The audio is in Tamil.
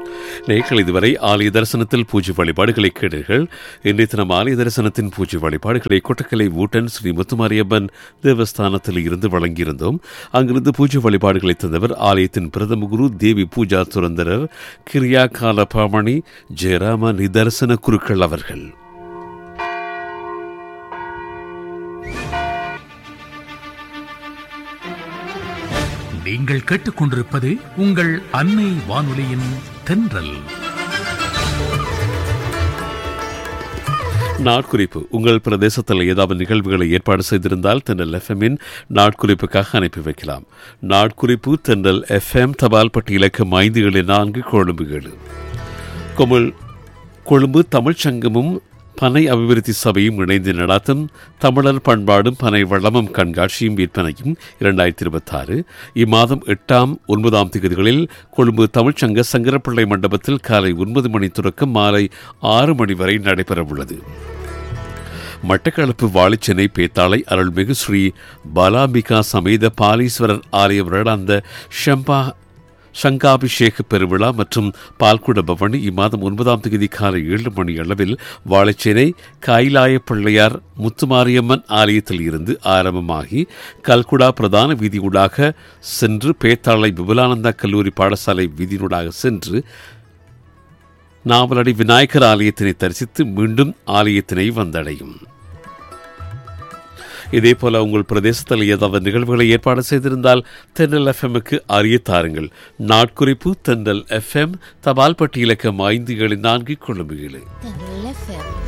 நேர்கள் இதுவரை ஆலய தரிசனத்தில் பூஜை வழிபாடுகளை கேட்டீர்கள். இன்றைய தினம் ஆலய தரிசனத்தின் பூஜை வழிபாடுகளை கொட்டக்கலை ஊட்டன் ஸ்ரீ முத்துமாரியம்மன் தேவஸ்தானத்தில் இருந்து வழங்கியிருந்தோம். அங்கிருந்து பூஜை வழிபாடுகளை தந்தவர் ஆலயத்தின் பிரதம குரு தேவி பூஜா சுரந்தரர் கிரியா கால பாமணி ஜெயராம நிதர்சன குருக்கள் அவர்கள். நீங்கள் கேட்டுக்கொண்டிருப்பது உங்கள் அன்னை வானொலியின் தென்றல். நாட்குறிப்பு. உங்கள் பிரதேசத்தில் ஏதாவது நிகழ்வுகளை ஏற்பாடு செய்திருந்தால் தென்றல் எஃப்எம்மின் நாட்குறிப்புக்காக அனுப்பி வைக்கலாம். நாட்குறிப்பு தென்றல் எஃப்எம், தபால் பட்டி இலக்கம் 574 கொழும்பு 7. கொழும்பு தமிழ்ச் சங்கமும் பனை அபிவிருத்தி சபையும் இணைந்து நடாத்தும் தமிழர் பண்பாடும் பனை வளமும் கண்காட்சியும் விற்பனையும் 2026 இம்மாதம் 8, 9 தேதிகளில் கொழும்பு தமிழ்ச்சங்க சங்கரப்பிள்ளை மண்டபத்தில் காலை 9 மணி தொடக்கம் மாலை 6 மணி வரை நடைபெறவுள்ளது. மட்டக்களப்பு வாழைச்சென்னை பேத்தாளை அருள்மிகு ஸ்ரீ பாலாம்பிகா சமேத பாலீஸ்வரர் ஆலய வருடாந்த சங்காபிஷேக பெருவிழா மற்றும் பால்குட பவனி இம்மாதம் 9 தேதி காலை 7 மணி அளவில் வாழைச்சேனை காயிலாய பிள்ளையார் முத்துமாரியம்மன் ஆலயத்தில் இருந்து ஆரம்பமாகி கல்குடா பிரதான வீதியூடாக சென்று பேத்தாளை விபுலானந்தா கல்லூரி பாடசாலை வீதியூடாக சென்று நாவலடி விநாயகர் ஆலயத்தினை தரிசித்து மீண்டும் ஆலயத்தினை வந்தடையும். இதேபோல உங்கள் பிரதேசத்தில் ஏதாவது நிகழ்வுகளை ஏற்பாடு செய்திருந்தால் தென்றல் எஃப்எம்முக்கு அறிய தாருங்கள். நாட்குறிப்பு தென்றல் எஃப்எம், தபால் பட்டி இலக்கம் 574 கொழும்பு 7.